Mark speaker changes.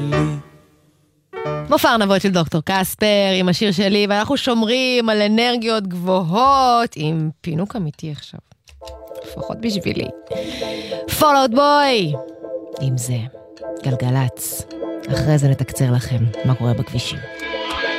Speaker 1: מופע ארנבות של דוקטור קספר עם השיר שלי, ואנחנו שומרים על אנרגיות גבוהות עם פינוק אמיתי עכשיו. לפחות בשבילי. Fall Out Boy! עם זה, גלגלץ. אחרי זה נתקצר לכם מה קורה בכבישים.